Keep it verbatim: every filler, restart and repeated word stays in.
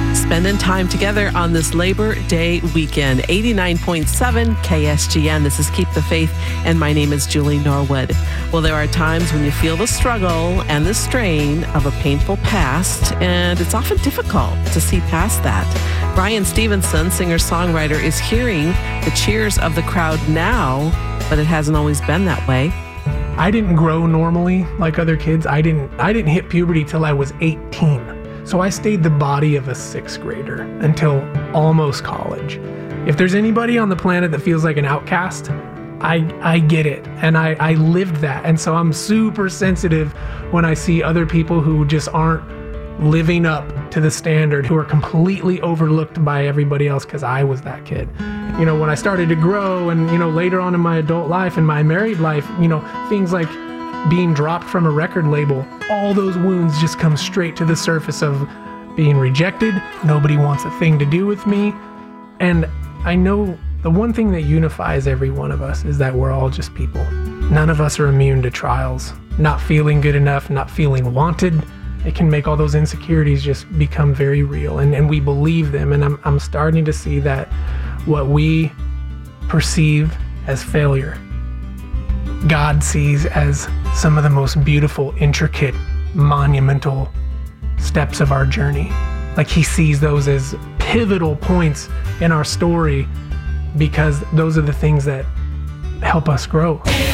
Spending time together on this Labor Day weekend. eighty-nine point seven K S G N. This is Keep the Faith, and my name is Julie Norwood. Well, there are times when you feel the struggle and the strain of a painful past, and it's often difficult to see past that. Brian Stevenson, singer-songwriter, is hearing the cheers of the crowd now, but it hasn't always been that way. I didn't grow normally like other kids. I didn't I didn't hit puberty till I was eighteen. So I stayed the body of a sixth grader until almost college. If there's anybody on the planet that feels like an outcast, I I get it. And I, I lived that. And so I'm super sensitive when I see other people who just aren't living up to the standard, who are completely overlooked by everybody else, because I was that kid. You know, when I started to grow and, you know, later on in my adult life and my married life, you know, things like being dropped from a record label, all those wounds just come straight to the surface of being rejected. Nobody wants a thing to do with me. And I know the one thing that unifies every one of us is that we're all just people. None of us are immune to trials. Not feeling good enough, not feeling wanted. It can make all those insecurities just become very real, and, and we believe them. And I'm, I'm starting to see that what we perceive as failure, God sees as some of the most beautiful, intricate, monumental steps of our journey. Like he sees those as pivotal points in our story, because those are the things that help us grow.